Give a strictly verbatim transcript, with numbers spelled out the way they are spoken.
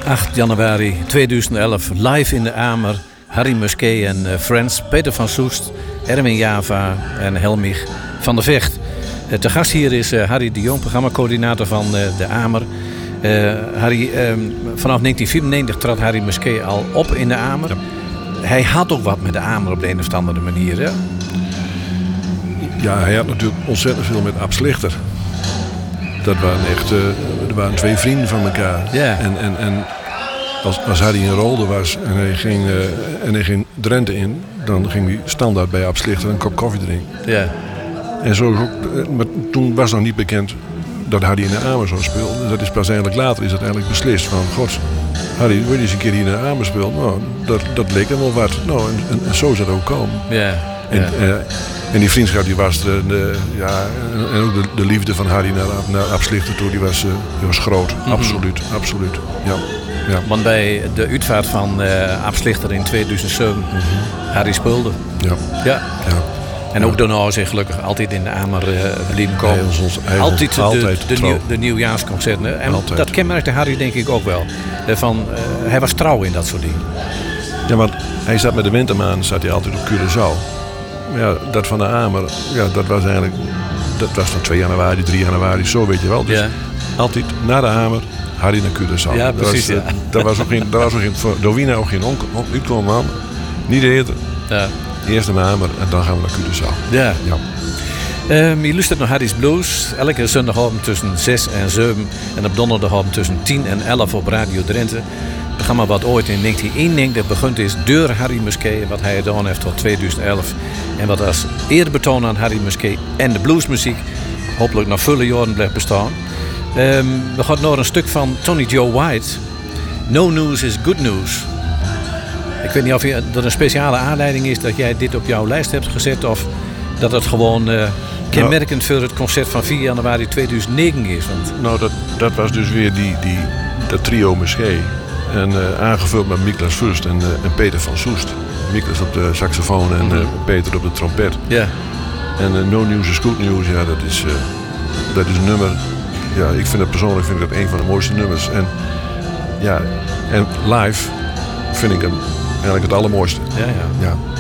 acht januari tweeduizend elf, live in de Amer. Harry Musquet en uh, Friends, Peter van Soest, Erwin Java en Helmich van der Vecht. Uh, te gast hier is uh, Harry de Jong, programmacoördinator van uh, de Amer. Uh, Harry, um, vanaf negentien vierennegentig trad Harry Musquet al op in de Amer. Ja. Hij had ook wat met de Amer op de een of andere manier, hè? Ja, hij had natuurlijk ontzettend veel met Ab Slichter. Dat waren echt, uh, er waren twee vrienden van elkaar. Ja. En, en, en als, als Harry in Rolde was en hij, ging, uh, en hij ging Drenthe in, dan ging hij standaard bij Ab Slichter een kop koffie drinken. Ja. En zo, maar toen was nog niet bekend dat Harry in de Amer zou spelen. Dat is pas eigenlijk later is dat eigenlijk beslist van, god, Harry, wil je eens een keer hier in de Amer spelen? Nou, dat, dat leek hem wel wat. Nou, en, en, en zo is dat ook komen. Ja. En, ja. uh, en die vriendschap die was er. En, uh, ja, en, en ook de, de liefde van Harry naar, naar Ab Slichter toe, die was, uh, die was groot. Mm-hmm. Absoluut, absoluut. Ja. Ja. Want bij de uitvaart van uh, Ab Slichter in tweeduizend zeven, mm-hmm. Harry speelde. Ja. Ja. Ja. En ook daarna zich gelukkig altijd in de Amer uh, blijven komen. Hij was ons, hij altijd de, altijd de, de, nieuw, de nieuwjaarsconcerten. En altijd. Dat kenmerkte Harry denk ik ook wel. Uh, van, uh, hij was trouw in dat soort dingen. Ja, want hij zat met de wintermaan, zat hij altijd op Curaçao. Ja, dat van de Amer, ja, dat was eigenlijk, dat was van twee januari, drie januari, zo weet je wel. Dus ja. Altijd na de Amer, Harry naar Curaçao. Ja, precies. Dat was, ja. dat was ook geen, dat was ook geen, voor Dovina ook geen uitkomen, man. Niet eten. Ja. Eerst naar de Amer en dan gaan we naar Curaçao. Ja. Ja. Um, je luistert naar Harry's Blues. Elke zondagavond tussen zes en zeven. En op donderdagavond tussen tien en elf op Radio Drenthe. Het programma wat ooit in negentien eenennegentig begint is door Harry Musquet. Wat hij gedaan heeft tot tweeduizend elf. En wat als eerbetoon aan Harry Musquet en de bluesmuziek hopelijk nog vele jaren blijft bestaan. Um, we gaan naar een stuk van Tony Joe White. No news is good news. Ik weet niet of je, dat een speciale aanleiding is dat jij dit op jouw lijst hebt gezet. Of dat het gewoon uh, kenmerkend voor het concert van vier januari tweeduizend negen is. Want... Nou, dat, dat was dus weer die, die, dat trio Musquet. En uh, aangevuld met Miklas Fust en, uh, en Peter van Soest. Miklas op de saxofoon en uh, Peter op de trompet. Ja. En uh, No News is Good News, ja, dat is, uh, dat is een nummer. Ja, ik vind het persoonlijk vind ik dat een van de mooiste nummers. En, ja, en live vind ik hem eigenlijk het allermooiste. Ja, ja. Ja.